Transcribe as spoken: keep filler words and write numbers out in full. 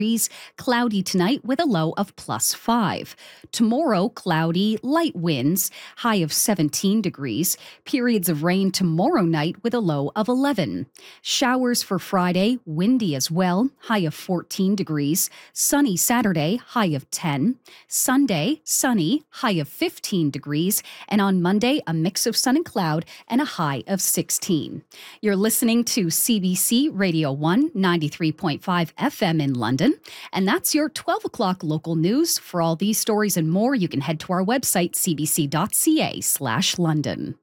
Cloudy tonight with a low of plus five. Tomorrow, cloudy, light winds, high of seventeen degrees. Periods of rain tomorrow night with a low of eleven. Showers for Friday, windy as well, high of fourteen degrees. Sunny Saturday, high of ten. Sunday, sunny, high of fifteen degrees. And on Monday, a mix of sun and cloud and a high of sixteen. You're listening to C B C Radio one, ninety-three point five F M in London. And that's your twelve o'clock local news. For all these stories and more, you can head to our website, c b c dot c a slash London.